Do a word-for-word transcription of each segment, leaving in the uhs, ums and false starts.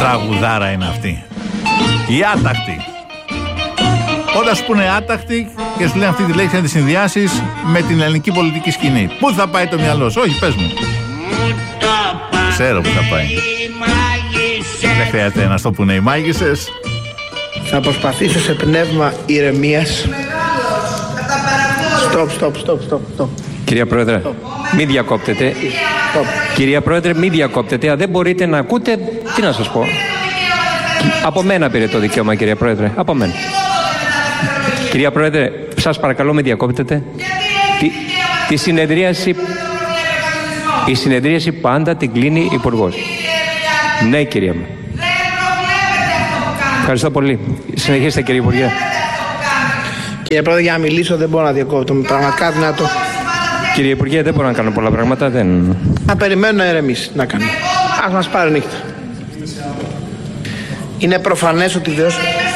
Τραγουδάρα είναι αυτή. Η άτακτη. Όταν σου πούνε άτακτη και σου λένε αυτή τη λέξη να τη συνδυάσεις με την ελληνική πολιτική σκηνή. Πού θα πάει το μυαλό σου? Όχι, πες μου. Ξέρω που θα πάει. Δεν χρειάζεται να στο πούνε οι μάγισσες. Θα προσπαθήσω σε πνεύμα ηρεμίας. Στοπ, στοπ, στοπ, στοπ, στοπ. Κυρία Πρόεδρε, μην διακόπτετε. Stop. Κυρία Πρόεδρε, μην διακόπτετε. Αν δεν μπορείτε να ακούτε, τι να σας πω. Από μένα πήρε το δικαίωμα, κυρία Πρόεδρε. Από μένα. Κυρία Πρόεδρε, σας παρακαλώ μην διακόπτετε. Τη, τη συνεδρίαση, η συνεδρίαση πάντα την κλείνει υπουργός. Ναι, κυρία μου. Ευχαριστώ πολύ. Συνεχίστε, κύριε Υπουργέ. Κύριε Πρόεδρε, για να μιλήσω δεν μπορώ να διακόπτω. Πραγματικά δυνατό. Κύριε Υπουργέ, δεν μπορώ να κάνω πολλά πράγματα. Δεν... Να περιμένω να ηρεμήσει. Να κάνω. Ας μας πάρει νύχτα. Είναι προφανές ότι δεν...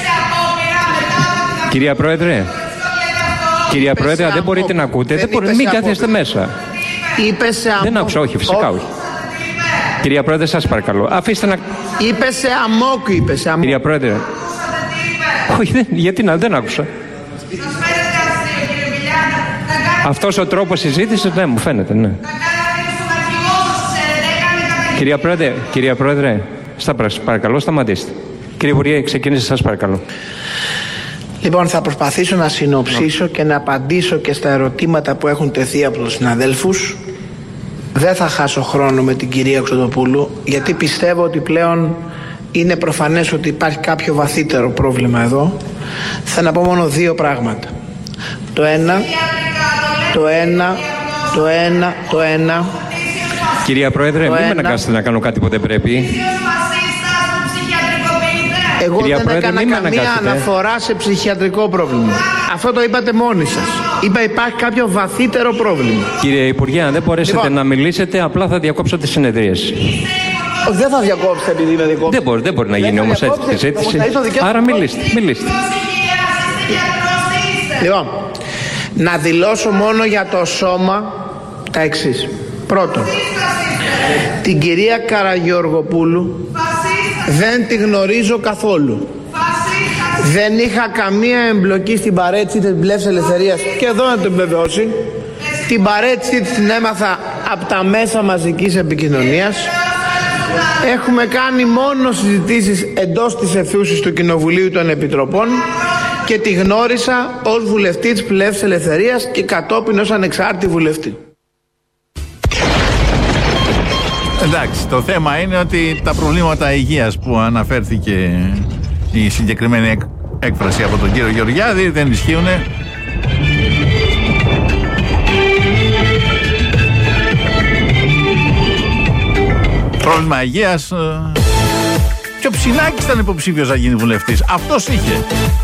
Κυρία Πρόεδρε, κυρία Πρόεδρε, αν δεν μπορείτε να ακούτε, δεν μπορείτε, μην κάθεστε μέσα. Είπε σε αμόκ. Δεν άκουσα, όχι, φυσικά όχι. Κυρία Πρόεδρε, σας παρακαλώ, αφήστε να... Είπε σε αμόκ, είπε σε αμόκ. Κυρία Πρόεδρε, όχι, δεν, γιατί να, δεν άκουσα. Αυτός ο τρόπος συζήτησης, ναι, μου φαίνεται, ναι. Κυρία Πρόεδρε, κυρία Πρόεδρε, στα παρακαλώ, σταματήστε. Κύριε Υπουργέ, ξεκινήστε, σας παρακαλώ. Λοιπόν, θα προσπαθήσω να συνοψίσω και να απαντήσω και στα ερωτήματα που έχουν τεθεί από τους συναδέλφους. Δεν θα χάσω χρόνο με την κυρία Κωστοπούλου, γιατί πιστεύω ότι πλέον είναι προφανές ότι υπάρχει κάποιο βαθύτερο πρόβλημα εδώ. Θα να πω μόνο δύο πράγματα. Το ένα, το ένα, το ένα, το ένα. Κυρία Πρόεδρε, μην με αναγκάσετε να κάνω κάτι που δεν πρέπει. Εγώ Κυρία δεν Πρόεδρε, έκανα καμία αναφορά σε ψυχιατρικό πρόβλημα. Αυτό το είπατε μόνοι σας. Είπα υπάρχει κάποιο βαθύτερο πρόβλημα. Κύριε Υπουργέ, αν δεν μπορέσετε λοιπόν να μιλήσετε, απλά θα διακόψω τη συνεδρίαση. Όχι, δεν θα διακόψετε επειδή με διακόψετε. Δεν μπορεί, δεν μπορεί να γίνει όμως έτσι τη συζήτηση. Άρα μιλήστε, μιλήστε. Λοιπόν, να δηλώσω μόνο για το σώμα τα εξής. Πρώτον, την κυρία Καραγεωργοπούλου δεν τη γνωρίζω καθόλου. Δεν είχα καμία εμπλοκή στην παρέτηση της Πλεύσης Ελευθερίας και εδώ να το επιβεβαιώσει. Την παρέτηση της την έμαθα από τα μέσα μαζικής επικοινωνίας. Έχουμε κάνει μόνο συζητήσεις εντός της αιθούσης του Κοινοβουλίου των Επιτροπών και τη γνώρισα ως βουλευτή της Πλεύσης Ελευθερίας και κατόπιν ως ανεξάρτητη βουλευτή. Εντάξει, το θέμα είναι ότι τα προβλήματα υγείας που αναφέρθηκε η συγκεκριμένη έκ, έκφραση από τον κύριο Γεωργιάδη δεν ισχύουν. Πρόβλημα υγείας. Και ο Ψινάκης ήταν υποψήφιος να γίνει βουλευτής. Αυτός είχε.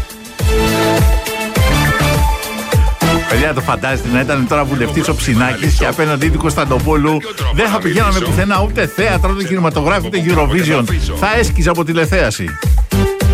Παιδιά, το φαντάζεστε να ήταν τώρα βουλευτής ο Ψινάκης και απέναντί του Κωνσταντοπούλου δεν θα πηγαίναμε πουθενά ούτε θέατρο, ούτε κινηματογράφο, ούτε Eurovision. Θα έσκυζε από τηλεθέαση.